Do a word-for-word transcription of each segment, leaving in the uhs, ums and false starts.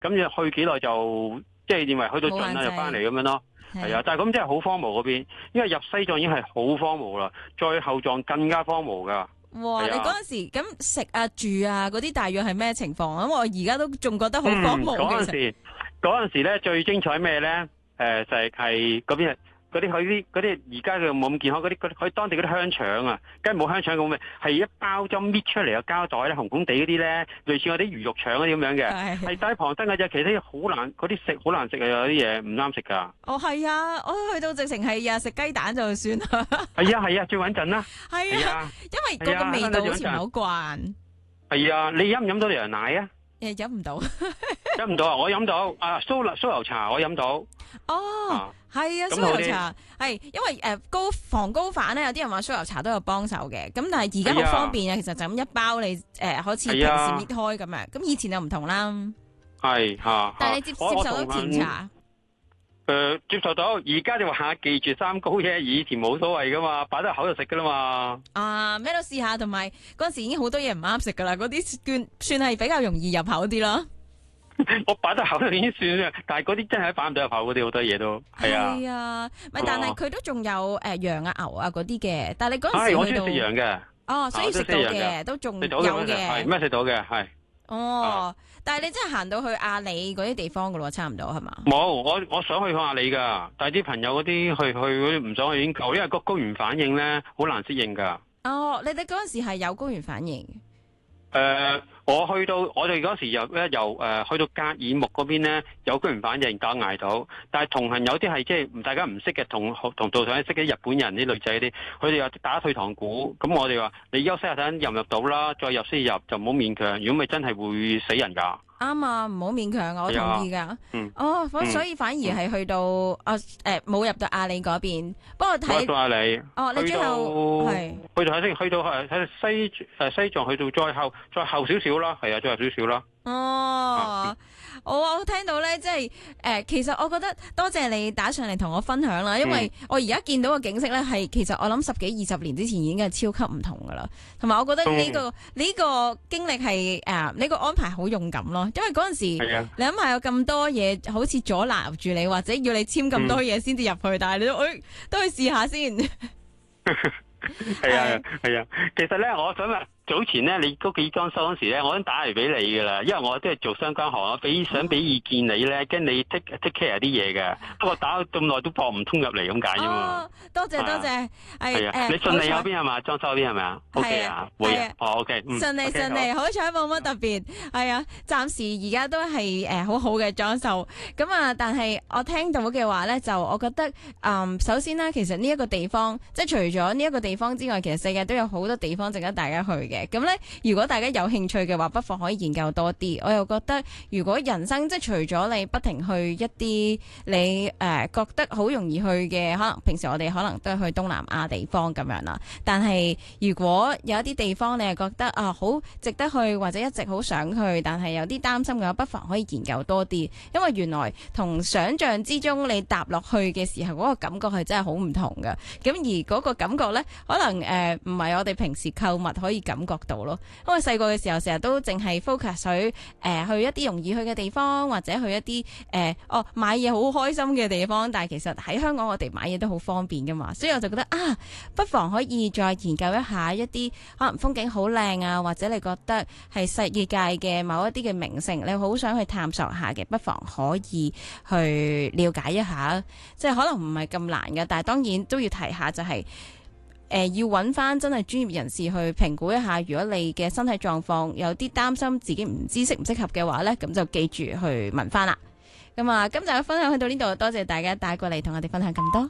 咁就去幾耐就即係認為去到盡啦，就翻嚟咁樣咯。係啊，但係咁真係好荒蕪嗰邊，因為入西藏已經係好荒蕪啦，再後藏更加荒蕪噶。 哇！你嗰陣時咁食啊住啊嗰啲大約係咩情況啊？我而家都仲覺得好荒蕪。 嗰陣時嗰陣時咧最精彩咩咧？誒、呃、就係係嗰邊嗰啲佢啲嗰啲而家嘅冇咁健康嗰啲嗰啲佢當地嗰啲香腸啊，梗係冇香腸咁嘅，係一包針搣出嚟嘅膠袋咧，紅紅地嗰啲咧，類似嗰啲魚肉腸嗰啲咁樣嘅，係帶旁身嘅啫。其實好難嗰啲食好難食啊，有啲嘢唔啱食噶。 哦係啊，我去到直情係啊食雞蛋就算啦。 係啊係啊，最穩陣啦。 係啊，因為嗰個味道好似唔係好慣。係啊，你飲唔飲到羊奶啊？ 誒，飲唔到， 飲唔到啊！我飲到啊，酥酥油茶我飲到。 哦，係啊，酥油茶係，因為誒高防高反咧，有啲人話酥油茶都有幫手嘅。咁但係而家好方便啊，其實就咁一包你誒，好似平時搣開咁樣。咁以前就唔同啦。 係吓， 但係你接接受到甜茶？ 誒、呃，接受到，而家就話下記住三高啫，以前冇所謂噶嘛，擺得口就食噶啦嘛。 啊，咩都試下，同埋嗰陣時已經好多嘢唔啱食噶啦，嗰啲算算係比較容易入口啲咯。 我擺得口就已經算啦，但係嗰啲真係擺唔到入口嗰啲好多嘢都係啊。係啊，咪但係佢都仲有誒、呃、羊啊牛啊嗰啲嘅，但係你嗰陣時去到， 我中意食羊嘅。哦， 所以食到嘅都仲有嘅。 係咩食到嘅係。 哦，但係你真係行到去阿里嗰啲地方噶咯，差唔多係嘛？ 冇，我我想去阿里噶，但係啲朋友嗰啲去去嗰啲唔想去已經夠，因為個高原反應咧好難適應噶。 哦，你哋嗰陣時係有高原反應？ 誒、呃，我去到我哋嗰時由咧由誒去到格爾木嗰邊咧有高原反應，夠捱到。但係同行有啲係即係唔大家唔識嘅同同道上識嘅日本人啲女仔啲，佢哋又打退堂鼓。咁我哋話你休息下睇入唔入到啦，再入先入就唔好勉強。如果咪真係會死人㗎。啱啊，唔好勉強，我同意噶。 嗯， 哦，所以反而係去到啊誒冇入到阿里嗰邊。不過睇到阿里。 哦，你最後係去到喺去到係喺西誒西藏去到再後再後少少啦，係啊，再後少少啦。 哦，我我聽到咧，即係誒，其實我覺得多謝你打上嚟同我分享啦，因為我而家見到個景色咧，係其實我諗十幾二十年之前已經係超級唔同噶啦，同埋我覺得呢、這個呢、嗯這個經歷係誒呢個安排好勇敢咯，因為嗰陣時、啊、你諗下有咁多嘢好似阻撓住你，或者要你簽咁多嘢先至入去，嗯、但係你都誒、哎、都去試下先。 係啊係啊，其實咧，我想話早前咧，你嗰幾裝修嗰時咧，我已經打嚟俾你噶啦，因為我都係做相關行，我俾想俾意見你咧，跟你 take take care 啲嘢嘅，不過打咁耐都駁唔通入嚟咁解啫嘛。多謝多謝，係啊，你順利嗰邊係嘛？裝修嗰邊係咪啊 ？OK 啊，會啊，哦 OK， 順利順利，好彩冇乜特別，係啊，暫時而家都係誒好好嘅裝修，咁啊，但係我聽到嘅話咧，就我覺得，嗯，首先咧，其實呢一個地方，即係除咗呢一個地方之外，其實世界都有好多地方值得大家去嘅。咁咧，如果大家有興趣嘅話，不妨可以研究多啲。我又覺得，如果人生即係除咗你不停去一啲你誒、呃、覺得好容易去嘅，可能平時我哋可能都係去東南亞地方咁樣啦。但係如果有一啲地方你係覺得啊好值得去，或者一直好想去，但係有啲擔心嘅話，不妨可以研究多啲。因為原來同想象之中你踏落去嘅時候嗰、嗰個感覺係真係好唔同㗎。咁而嗰個感覺呢，可能誒唔係我哋平時購物可以感覺到咯。因為細個嘅時候成日都淨係 focus 喺誒去一啲容易去嘅地方，或者去一啲誒、呃、哦買嘢好開心嘅地方。但係其實喺香港我哋買嘢都好方便噶嘛，所以我就覺得啊，不妨可以再研究一下一啲可能風景好靚啊，或者你覺得係世界嘅某一啲嘅名勝，你好想去探索下嘅，不妨可以去了解一下。即係可能唔係咁難嘅，但係當然都要提下就係、是。誒、呃，要揾翻真係專業人士去評估一下，如果你嘅身體狀況有啲擔心自己唔知適唔適合嘅話呢，咁就記住去問翻啦。咁啊，今集嘅分享去到呢度，多謝大家帶過嚟同我哋分享咁多。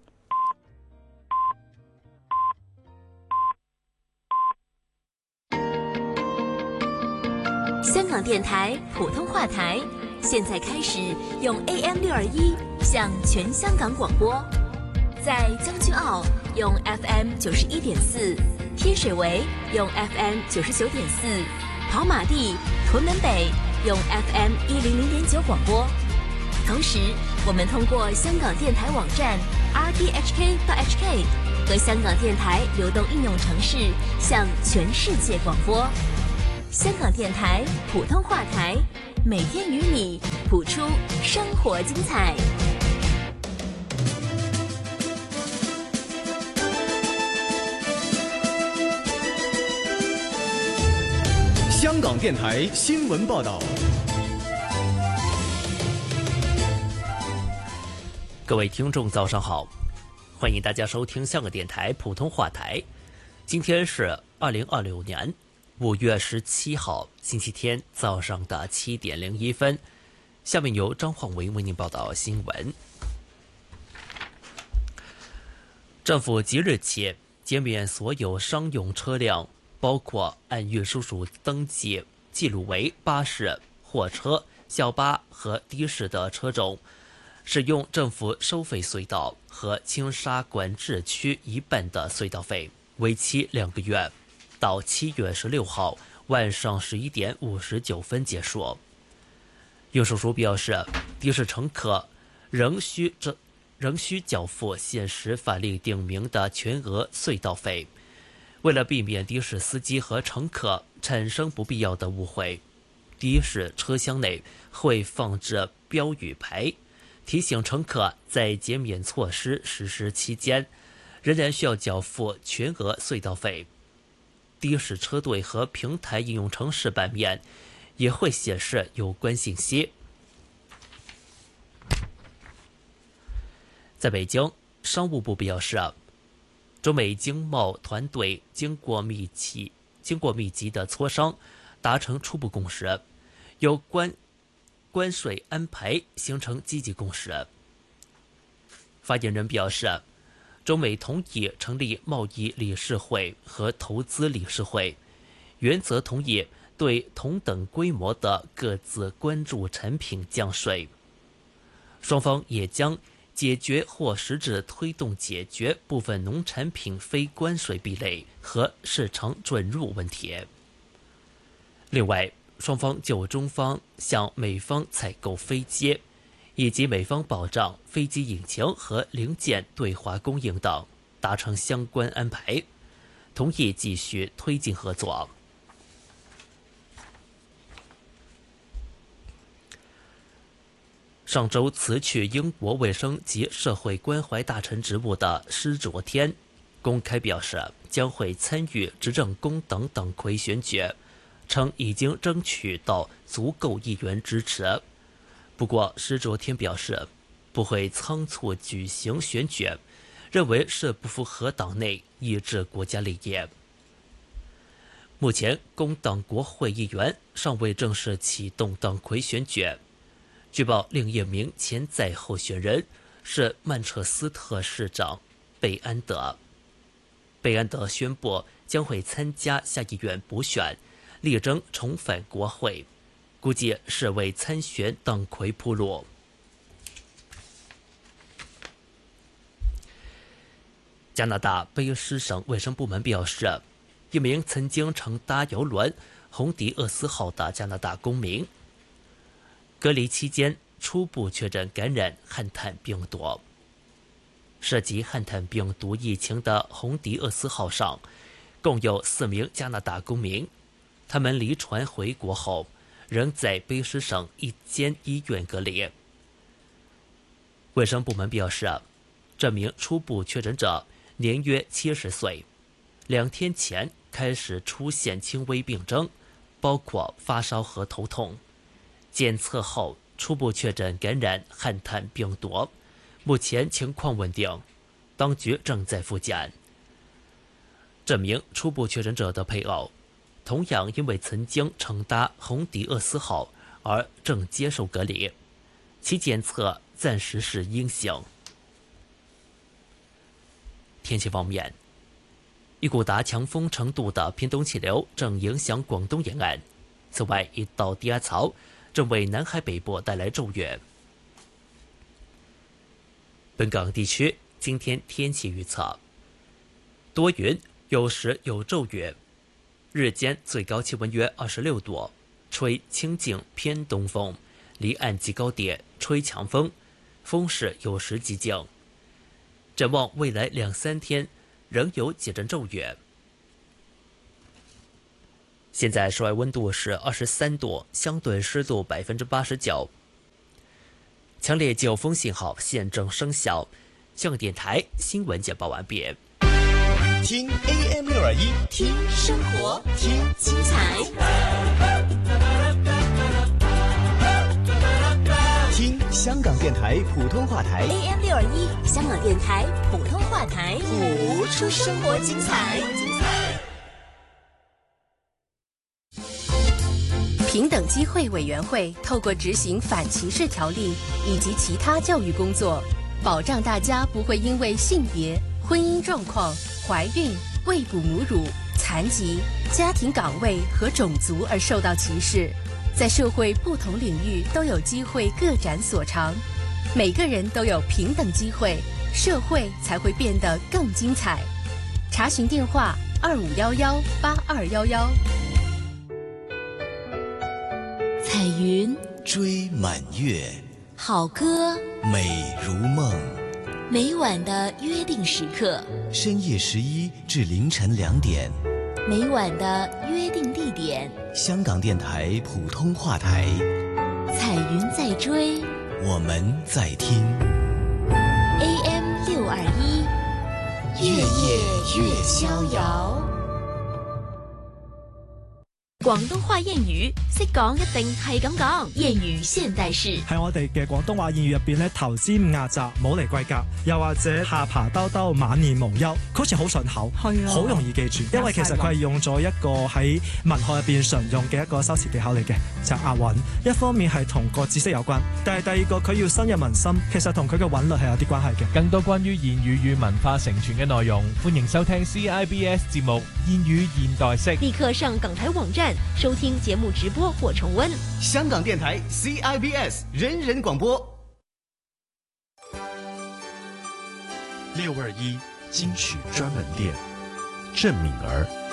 香港電台普通話台，現在開始用 A M 六二一向全香港廣播。在將軍澳用 F M 九十一點四，天水圍用 F M 九十九點四，跑馬地、屯門北用 F M 一零零點九廣播。同時，我們通過香港電台網站 r t h k dot h k 和香港電台流動應用程式向全世界廣播。 香港电台普通话台，每天与你谱出生活精彩。 香港电台新闻报道。 各位听众早上好，欢迎大家收听香港电台普通话台。今天是二零二六年五月十七号星期天早上的七点零一分，下面由张焕维为您报道新闻。政府即日起减免所有商用车辆，包括按运输署登记记录为巴士、货车、小巴和的士的车种，使用政府收费隧道和青沙管制区一半的隧道费，为期两个月，到七月十六号晚上十一点五十九分结束。运输署表示，的士乘客仍需这仍需缴付现时法律定明的全额隧道费。为了避免的士司机和乘客产生不必要的误会，的士车厢内会放置标语牌，提醒乘客在减免措施实施期间，仍然需要缴付全额隧道费。的士车队和平台应用程式版面也会显示有关信息。在北京，商务部表示，中美经贸团队经过密集、经过密集的磋商，达成初步共识，有关关税安排形成积极共识。发言人表示，中美同意成立贸易理事会和投资理事会，原则同意对同等规模的各自关注产品降税。双方也将解决或实质推动解决部分农产品非关税壁垒和市场准入问题。另外，双方就中方向美方采购飞机，以及美方保障飞机引擎和零件对华供应等达成相关安排，同意继续推进合作。上周辞去英国卫生及社会关怀大臣职务的施卓天公开表示将会参与执政工党党魁选举，称已经争取到足够议员支持。不过施卓天表示不会仓促举行选举，认为是不符合党内抑制国家利益。目前工党国会议员尚未正式启动党魁选举。据报，另一名潜在候选人是曼彻斯特市长贝安德。贝安德宣布将会参加下议院补选，力争重返国会，估计是为参选党魁铺路。加拿大卑诗省卫生部门表示，一名曾经乘搭邮轮红迪厄斯号的加拿大公民隔离期间初步确诊感染汉坦病毒。涉及汉坦病毒疫情的红迪厄斯号上共有四名加拿大公民，他们离船回国后仍在卑诗省一间医院隔离。卫生部门表示，这名初步确诊者年约七十岁，两天前开始出现轻微病征，包括发烧和头痛。检测后初步确诊感染汉坦病毒，目前情况稳定，当局正在复检。这名初步确诊者的配偶同样因为曾经乘搭红迪厄斯号而正接受隔离，其检测暂时是阴性。天气方面，一股达强风程度的偏东气流正影响广东沿岸，此外一道低压槽正为南海北部带来骤雨。本港地区今天天气预测：多云，有时有骤雨，日间最高气温约二十六度，吹清劲偏东风，离岸及高地吹强风，风势有时极劲。展望未来两三天仍有几阵骤雨。 现在室外温度是二十三度，相对湿度百分之八十九。强烈季候风信号现正生效。香港电台新闻简报完毕。 听 A M 六二一， 听生活，听精彩， 听香港电台普通话台 A M 六二一，香港电台普通话台， 谱出生活精彩。 平等机会委员会透过执行反歧视条例以及其他教育工作，保障大家不会因为性别、婚姻状况、怀孕、喂哺母乳、残疾、家庭岗位和种族而受到歧视，在社会不同领域都有机会各展所长。每个人都有平等机会，社会才会变得更精彩。查询电话：二五幺幺八二幺幺。 彩云追满月， 好歌， 美如梦。 每晚的约定时刻， 深夜十一至凌晨两点， 每晚的约定地点， 香港电台普通话台， 彩云在追， 我们在听。 A M 六二一， 月夜越逍遥。 廣東話諺語識講一定係咁講，諺語現代式喺我哋嘅廣東話諺語入邊咧，頭尖壓閘冇嚟貴格，又或者下巴兜兜晚年無憂，佢好似好順口， 係啊， 好容易記住，因為其實佢係用咗一個喺文學入邊常用嘅一個修辭技巧嚟嘅，就係押韻。一方面係同個知識有關，但係第二個佢要深入民心，其實同佢嘅韻律係有啲關係嘅。 更多關於諺語與文化承傳嘅內容，歡迎收聽 C I B S 節目《諺語現代式》， 立刻上港台網站收聽節目直播或重溫。 香港電台 C I B S 人人廣播。 六二一金曲專門店，鄭敏兒。